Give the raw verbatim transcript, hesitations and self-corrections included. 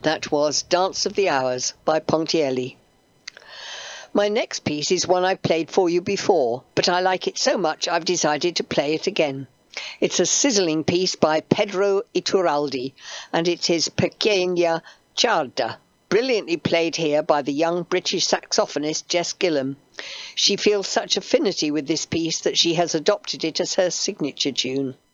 That was Dance of the Hours by Pontielli. My next piece is one I've played for you before, but I like it so much I've decided to play it again. It's a sizzling piece by Pedro Iturralde, and it is Pequeña Charda, brilliantly played here by the young British saxophonist Jess Gillam. She feels such affinity with this piece that she has adopted it as her signature tune.